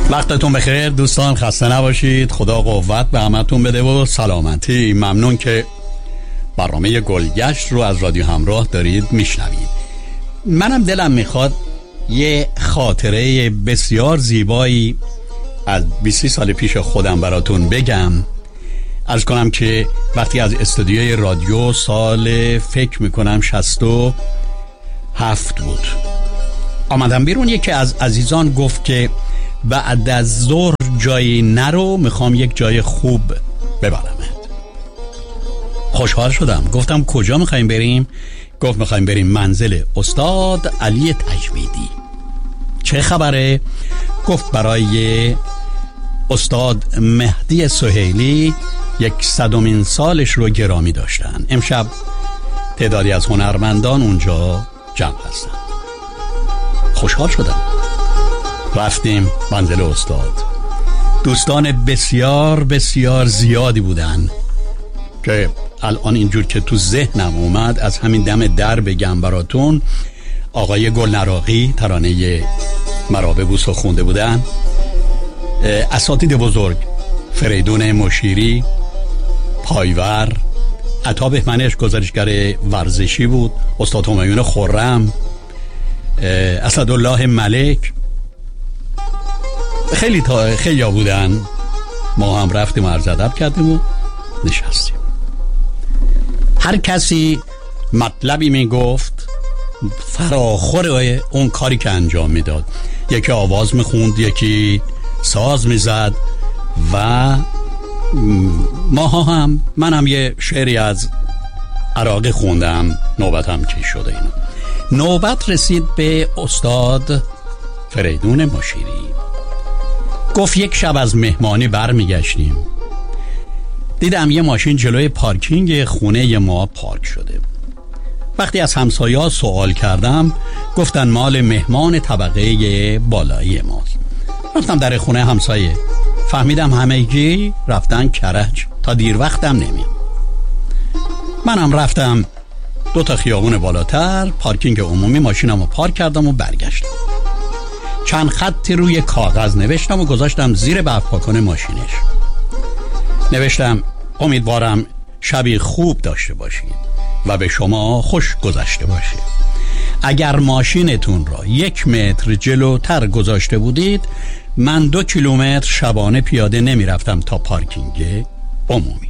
وقتتون بخیر دوستان، خسته نباشید. خدا قوت به همتون بده و سلامتی. ممنون که برنامه گلگشت رو از رادیو همراه دارید میشنوید. منم دلم میخواد یه خاطره بسیار زیبایی از 20 سال پیش خودم براتون بگم. عرض کنم که وقتی از استودیوی رادیو سال فکر میکنم 67 بود آمدم بیرون، یکی از عزیزان گفت که بعد از ظهر جایی نرو، میخوام یک جای خوب ببرمت. خوشحال شدم، گفتم کجا میخوایم بریم؟ گفت میخوایم بریم منزل استاد علی تجویدی. چه خبره؟ گفت برای استاد مهدی سهیلی 100مین سالش رو گرامی داشتن. امشب تعدادی از هنرمندان اونجا جمع هستن. خوشحال شدم، رفتیم منزل استاد. دوستان بسیار بسیار زیادی بودن که الان اینجور که تو ذهنم اومد از همین دم در بگم براتون. آقای گلنراقی ترانه مرابه بوسو خونده بودن، اساتید بزرگ فریدون مشیری، پایور، عطا بهمنش گزارشگر ورزشی بود، استاد همایون خرم، اسدالله ملک، خیلی بودن. ما هم رفتیم عرض ادب کردیم و نشستیم. هر کسی مطلبی میگفت فراخور اون کاری که انجام میداد. یکی آواز میخوند، یکی ساز میزد و ماها هم، منم یه شعری از عراقی خوندم. نوبتم که شده اینو. نوبت رسید به استاد فریدون مشیری. گفت یک شب از مهمانی برمیگشتیم، دیدم یه ماشین جلوی پارکینگ خونه ما پارک شده. وقتی از همسایه‌ها سوال کردم گفتن مال مهمان طبقه بالایی ماست. رفتم در خونه همسایه، فهمیدم همگی رفتن کرج، تا دیر وقتم نمیام. منم رفتم 2 خیابون بالاتر پارکینگ عمومی ماشینمو پارک کردم و برگشتم. چند خطی روی کاغذ نوشتم و گذاشتم زیر برف پاکن ماشینش. نوشتم امیدوارم شبی خوب داشته باشید و به شما خوش گذشته باشه. اگر ماشینتون را 1 متر جلوتر گذاشته بودید، من 2 کیلومتر شبانه پیاده نمی رفتم تا پارکینگ عمومی.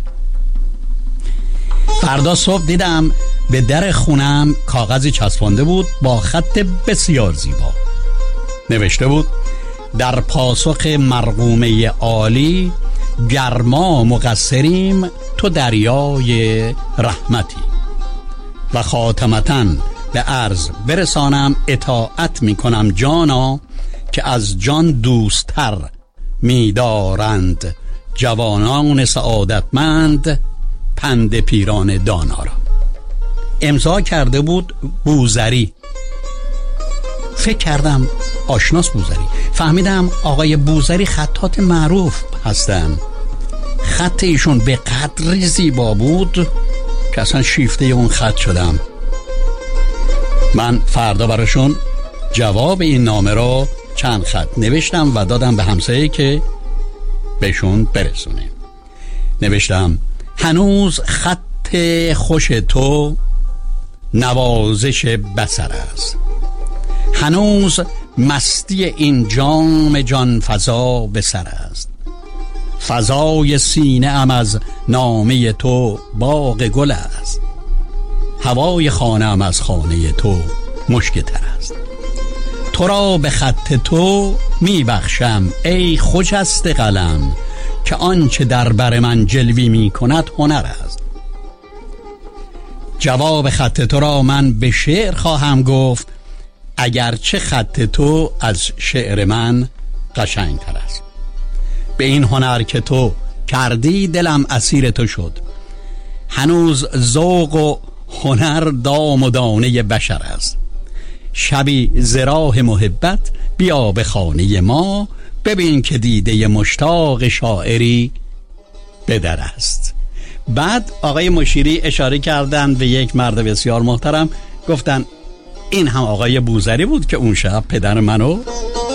فردا صبح دیدم به در خونم کاغذی چسبانده بود با خط بسیار زیبا. نوشته بود در پاسخ مرقومه عالی، گرما مقصریم تو دریای رحمتی و خاتمتاً به عرض برسانم اطاعت می کنم جانا، که از جان دوستر می دارند جوانان سعادتمند پند پیران دانا را. امضا کرده بود بوزری. فکر کردم آشناس بوزری. فهمیدم آقای بوزری خطاط معروف هستن. خط ایشون به قدری زیبا بود که اصلا شیفته اون خط شدم. من فردا براشون جواب این نامه را چند خط نوشتم و دادم به همسایه که بهشون برسونه. نوشتم هنوز خط خوش تو نوازش بصر است، هنوز مستی این جام جان فضا به سر است. فضای سینه ام از نامه تو باغ گل است، هوای خانه ام از خانه تو مشک تر است. تو را به خط تو می بخشم ای خجسته قلم، که آنچه در بر من جلوی می کند هنر است. جواب خط تو را من به شعر خواهم گفت، اگرچه خط تو از شعر من قشنگ تر است. به این هنر که تو کردی دلم اسیر تو شد، هنوز ذوق و هنر دام و دانه بشر است. شبی ز راه محبت بیا به خانه ما، ببین که دیده مشتاق شاعری به در است. بعد آقای مشیری اشاره کردن به یک مرد بسیار محترم، گفتن این هم آقای بوزری بود که اون شب پدر منو